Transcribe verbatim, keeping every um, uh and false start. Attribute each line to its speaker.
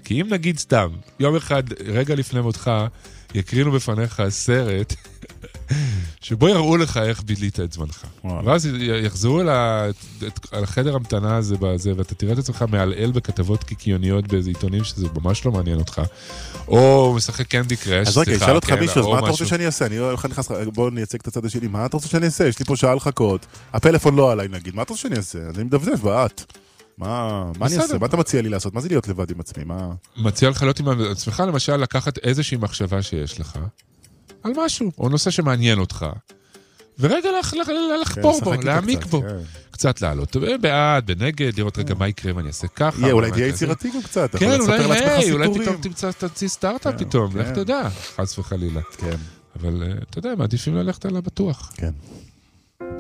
Speaker 1: כי אם נגיד סתם, יום אחד, רגע לפני מותך, יקרינו בפניך סרט, שבו יראו לך איך בידלית את זמנך. ואז יחזרו על החדר המתנה הזה, ואתה תראה את עצמך מעלעל בכתבות קיקיוניות באיזה עיתונים, שזה ממש לא מעניין אותך, או משחק קנדי קראש.
Speaker 2: אז רגע, שאל אותך מישהו, אז מה אתה רוצה שאני אעשה? בוא נייצג את הצד השני, מה אתה רוצה שאני אעשה? יש לי פה שעה לחכות, הפלאפון לא עליי נגיד, מה אתה רוצה שאני אעשה? אני מדפדף, ואת. מה אני אעשה? מה אתה מציע לי לעשות? מה זה להיות לבד עם עצמי?
Speaker 1: מציע לך להיות עם עצמך, למשל, לקחת איזושהי מחשבה שיש לך, על משהו, או נושא שמעניין אותך, ורגע לחפור בו, להעמיק בו. קצת לעלות בעד, בנגד, לראות רגע מה יקרה, ואני אעשה ככה.
Speaker 2: אולי תהיה יצירתי גם קצת.
Speaker 1: כן, אולי, אולי פתאום תמצא סטארט-אפ פתאום, לך תדע, חס וחלילה. אבל אתה יודע, מעדיפים ללכת על הבטוח.
Speaker 2: כן.